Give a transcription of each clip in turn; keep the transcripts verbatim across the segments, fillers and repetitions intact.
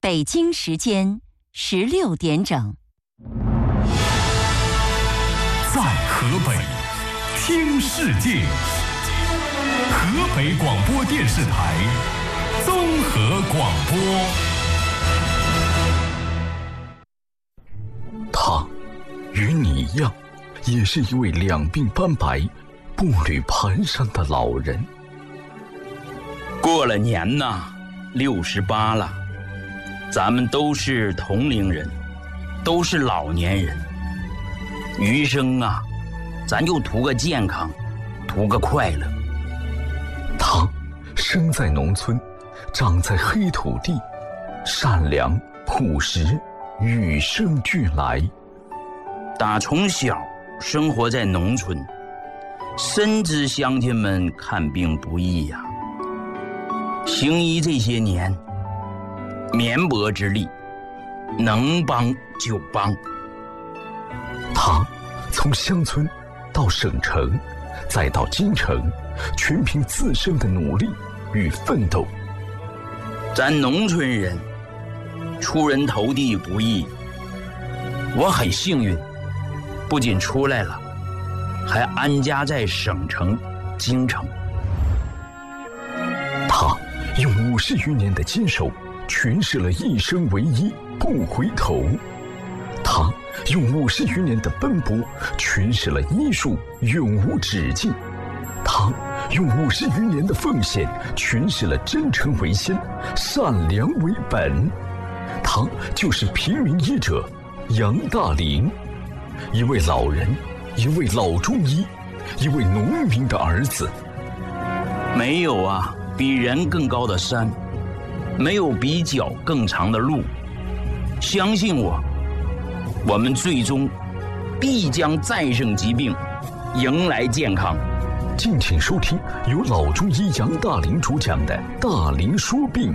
北京时间十六点整。 在河北听世界，河北广播电视台综合广播。他与你一样，也是一位两鬓斑白、步履蹒跚的老人。 过了年呐，六十八了，咱们都是同龄人，都是老年人。余生啊，咱就图个健康，图个快乐。 他生在农村，长在黑土地，善良朴实，与生俱来。 打从小生活在农村，深知乡亲们看病不易呀、啊。行医这些年，绵薄之力，能帮就帮。 他从乡村到省城，再到京城，全凭自身的努力与奋斗。 咱农村人出人头地不易，我很幸运，不仅出来了，还安家在省城京城。 他用五十余年的坚守诠释了一生唯一不回头。他用五十余年的奔波诠释了医术永无止境。他用五十余年的奉献诠释了真诚为先，善良为本。他就是平民医者杨大林，一位老人，一位老中医，一位农民的儿子。 没有啊比人更高的山，没有比脚更长的路。相信我，我们最终必将战胜疾病，迎来健康。 敬请收听由老中医杨大林主讲的《大林说病》。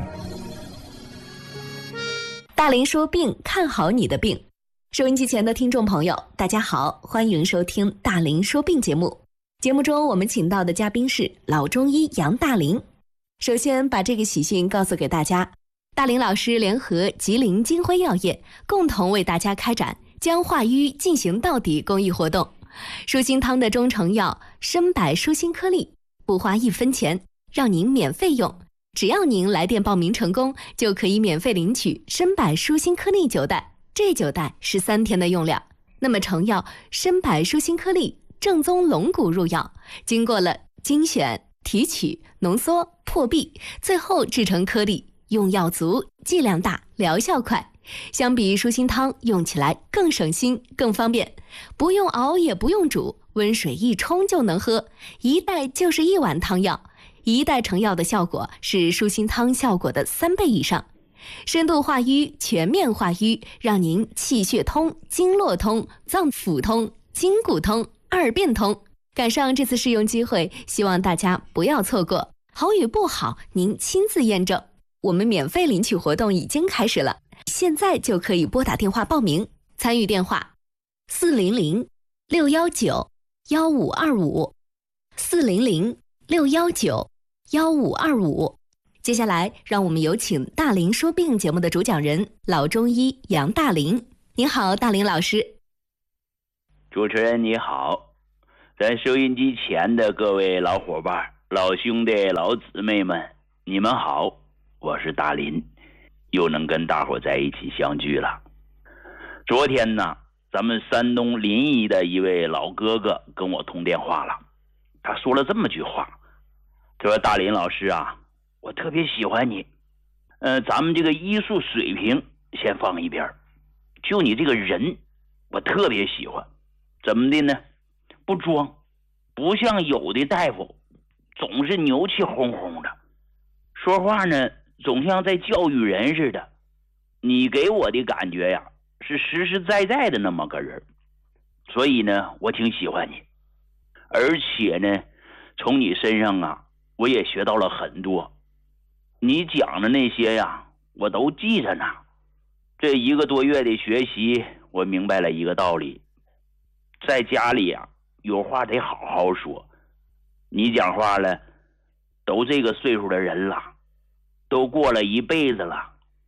大林说病，看好你的病。收音机前的听众朋友，大家好，欢迎收听大林说病节目。节目中我们请到的嘉宾是老中医杨大林。首先把这个喜讯告诉给大家，大林老师联合吉林金辉药业共同为大家开展将化瘀进行到底公益活动。舒心汤的中成药参柏舒心颗粒不花一分钱，让您免费用。只要您来电报名成功，就可以免费领取参柏舒心颗粒九袋，这九袋是三天的用量。那么成药参柏舒心颗粒正宗龙骨入药，经过了精选、提取、浓缩、破壁，最后制成颗粒，用药足，剂量大，疗效快。相比舒心汤，用起来更省心更方便，不用熬也不用煮，温水一冲就能喝，一袋就是一碗汤药。一袋成药的效果是舒心汤效果的三倍以上，深度化瘀，全面化瘀，让您气血通，经络通，脏腑通，筋骨通，二便通。赶上这次试用机会，希望大家不要错过。好与不好，您亲自验证。我们免费领取活动已经开始了，现在就可以拨打电话报名。参与电话四零零六幺九幺五二五，四零零六幺九幺五二五。接下来，让我们有请大林说病节目的主讲人老中医杨大林。您好，大林老师。 主持人你好，咱收音机前的各位老伙伴、老兄弟、老姊妹们，你们好，我是大林，又能跟大伙在一起相聚了。昨天呢，咱们山东临沂的一位老哥哥跟我通电话了，他说了这么句话，他说：大林老师啊，我特别喜欢你，呃，咱们这个医术水平先放一边，就你这个人，我特别喜欢。怎么的呢？不装，不像有的大夫总是牛气哄哄的，说话呢总像在教育人似的。你给我的感觉呀，是实实在在的那么个人，所以呢我挺喜欢你。而且呢从你身上啊，我也学到了很多，你讲的那些呀我都记着呢。这一个多月的学习，我明白了一个道理，在家里啊有话得好好说。你讲话了，都这个岁数的人了，都过了一辈子了，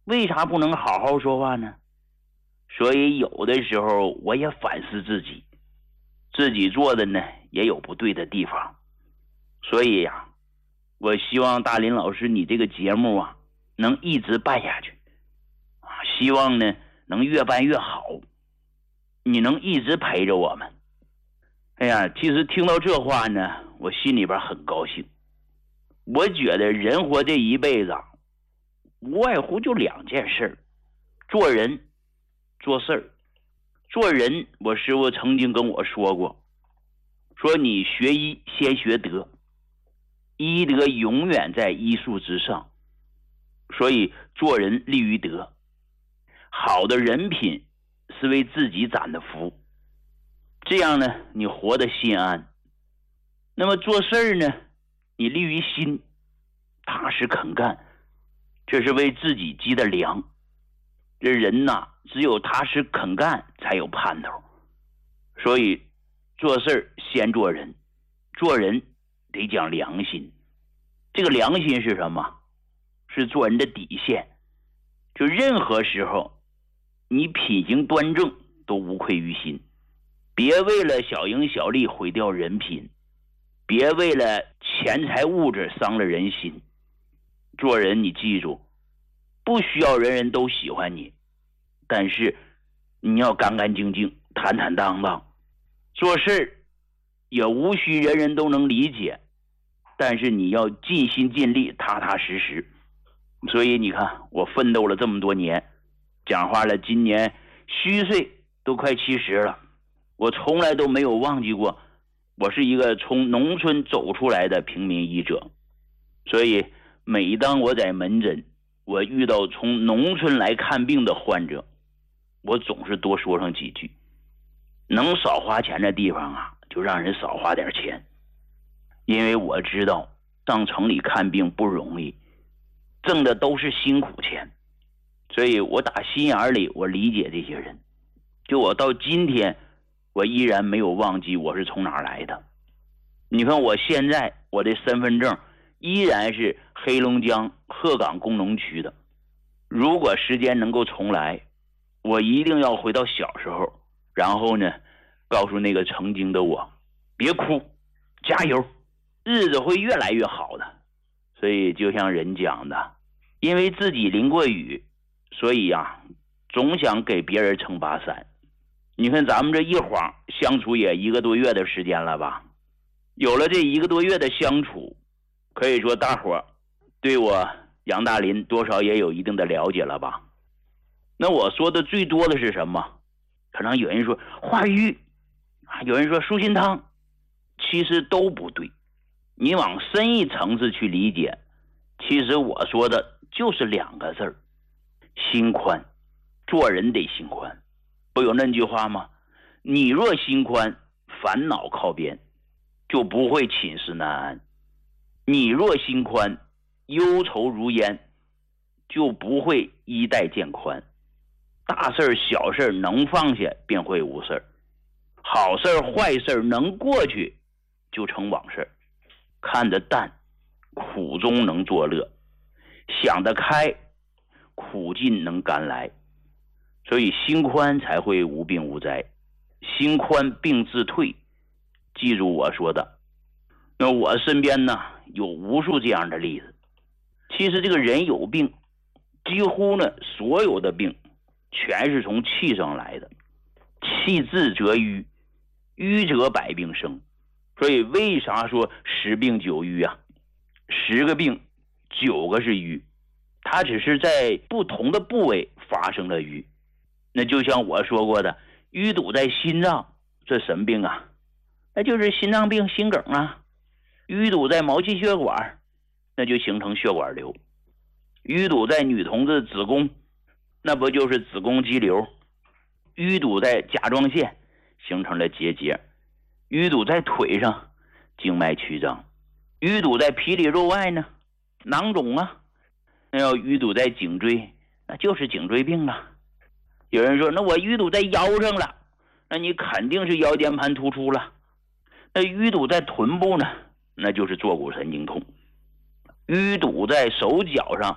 为啥不能好好说话呢？所以有的时候我也反思自己，自己做的呢也有不对的地方。所以呀、啊，我希望大林老师你这个节目啊能一直办下去啊，希望呢能越办越好，你能一直陪着我们。哎呀，其实听到这话呢，我心里边很高兴。我觉得人活这一辈子无外乎就两件事，做人做事儿。做人，我师傅曾经跟我说过，说你学医先学德，医德永远在医术之上，所以做人立于德。好的人品是为自己攒的福，这样呢你活得心安。那么做事儿呢，你立于心，踏实肯干，这是为自己积的粮。这人呐，只有踏实肯干才有盼头。所以做事儿先做人，做人得讲良心。这个良心是什么？是做人的底线。就任何时候你品行端正都无愧于心，别为了小赢小利毁掉人品，别为了钱财物质伤了人心。做人你记住，不需要人人都喜欢你，但是你要干干净净坦坦荡荡。做事也无需人人都能理解，但是你要尽心尽力踏踏实实。所以你看我奋斗了这么多年，讲话了今年虚岁都快七十了，我从来都没有忘记过我是一个从农村走出来的平民医者。所以每当我在门诊，我遇到从农村来看病的患者，我总是多说上几句，能少花钱的地方啊，就让人少花点钱。因为我知道上城里看病不容易，挣的都是辛苦钱，所以我打心眼里我理解这些人。就我到今天，我依然没有忘记我是从哪儿来的。你看我现在我的身份证依然是黑龙江鹤岗工农区的。如果时间能够重来，我一定要回到小时候，然后呢告诉那个曾经的我，别哭，加油，日子会越来越好的。所以就像人讲的，因为自己淋过雨，所以啊总想给别人撑把伞。你看咱们这一晃相处也一个多月的时间了吧，有了这一个多月的相处，可以说大伙对我杨大林多少也有一定的了解了吧。那我说的最多的是什么？可能有人说化瘀，有人说舒心汤，其实都不对。你往深一层次去理解，其实我说的就是两个字儿，心宽。做人得心宽，不有那句话吗？你若心宽，烦恼靠边，就不会寝食难安。你若心宽，忧愁如烟，就不会衣带渐宽。大事小事能放下，便会无事。好事坏事能过去，就成往事。看得淡，苦中能作乐；想得开，苦尽能甘来。所以心宽才会无病无灾，心宽病自退。记住我说的。那我身边呢有无数这样的例子。其实这个人有病，几乎呢所有的病全是从气上来的。气滞则瘀，瘀则百病生。所以为啥说十病九瘀啊？十个病九个是瘀，它只是在不同的部位发生了瘀。那就像我说过的，淤堵在心脏，这什么病啊？那就是心脏病、心梗啊。淤堵在毛细血管，那就形成血管瘤。淤堵在女同志子宫，那不就是子宫肌瘤。淤堵在甲状腺，形成了结节。淤堵在腿上，静脉曲张。淤堵在皮里肉外呢，囊肿啊。那要淤堵在颈椎，那就是颈椎病了。有人说那我淤堵在腰上了，那你肯定是腰间盘突出了。那淤堵在臀部呢，那就是坐骨神经痛。淤堵在手脚上，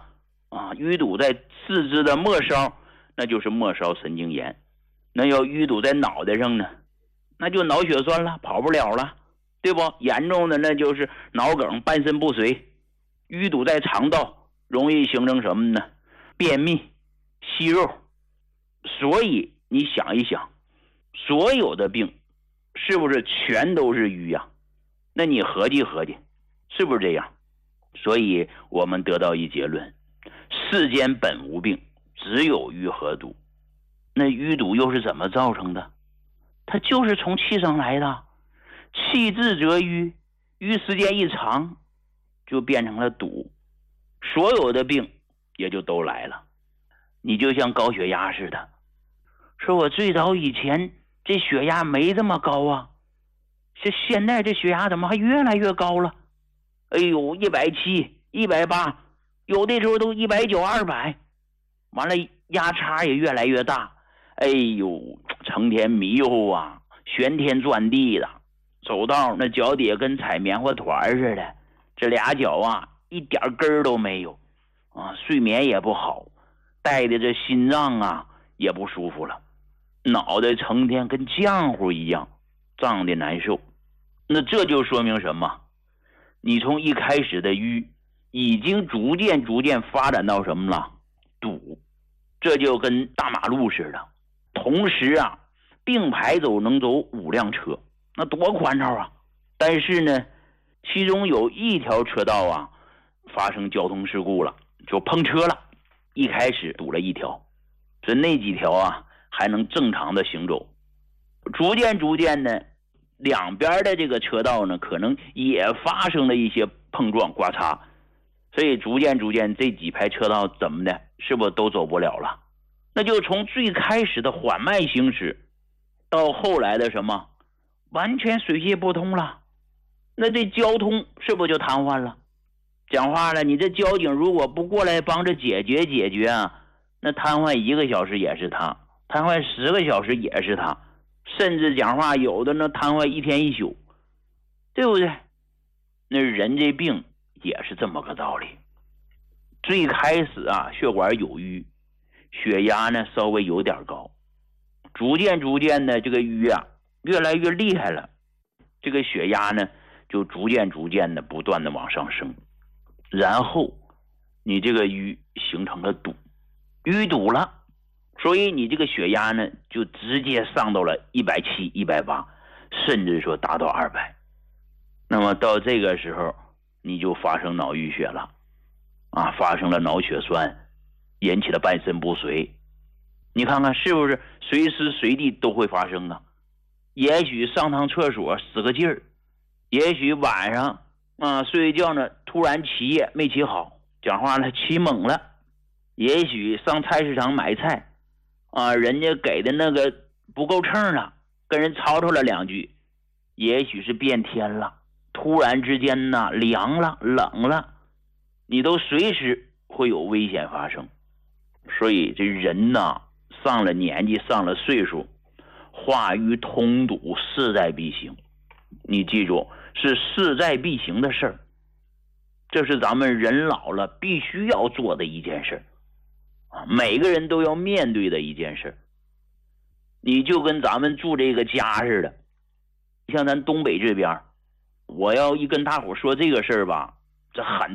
啊，淤堵在四肢的末梢，那就是末梢神经炎。那要淤堵在脑袋上呢，那就脑血栓了，跑不了了，对不？严重的那就是脑梗、半身不遂。淤堵在肠道，容易形成什么呢？便秘、息肉。所以你想一想，所有的病是不是全都是淤呀？那你合计合计，是不是这样？所以我们得到一结论，世间本无病，只有淤和堵。那淤堵又是怎么造成的？它就是从气上来的，气滞则瘀，瘀时间一长就变成了堵，所有的病也就都来了。你就像高血压似的，说我最早以前这血压没这么高啊，这现在这血压怎么还越来越高了？哎呦，一百七、一百八，有的时候都一百九、二百，完了压差也越来越大。哎呦，成天迷糊啊，旋天转地的，走道那脚底下跟踩棉花团似的，这俩脚啊一点根儿都没有啊，睡眠也不好，带的这心脏啊也不舒服了，脑袋成天跟浆糊一样，胀得难受。那这就说明什么？你从一开始的淤，已经逐渐逐渐发展到什么了？堵。这就跟大马路似的，同时啊，并排走能走五辆车，那多宽敞啊！但是呢，其中有一条车道啊，发生交通事故了，就碰车了。一开始堵了一条，所以那几条啊还能正常的行走。逐渐逐渐呢，两边的这个车道呢，可能也发生了一些碰撞刮擦，所以逐渐逐渐这几排车道怎么的，是不是都走不了了？那就从最开始的缓慢行驶，到后来的什么，完全水泄不通了。那这交通是不是就瘫痪了？讲话了，你这交警如果不过来帮着解决解决啊，那瘫痪一个小时也是他，瘫痪十个小时也是他，甚至讲话有的呢瘫痪一天一宿，对不对？那人这病也是这么个道理。最开始啊，血管有淤，血压呢稍微有点高，逐渐逐渐的这个淤啊越来越厉害了，这个血压呢就逐渐逐渐的不断的往上升，然后你这个淤形成了堵，淤堵了，所以你这个血压呢就直接上到了一百七、一百八，甚至说达到二百。那么到这个时候你就发生脑淤血了啊，发生了脑血栓，引起了半身不遂。你看看是不是随时随地都会发生啊？也许上趟厕所使个劲儿，也许晚上啊睡觉呢突然起夜没起好，讲话了起猛了，也许上菜市场买菜啊，人家给的那个不够称了，跟人吵吵了两句，也许是变天了，突然之间呢凉了冷了，你都随时会有危险发生。所以这人呐，上了年纪上了岁数，化瘀通堵势在必行。你记住，是势在必行的事儿，这是咱们人老了必须要做的一件事啊，每个人都要面对的一件事。你就跟咱们住这个家似的，像咱东北这边，我要一跟大伙说这个事儿吧，这很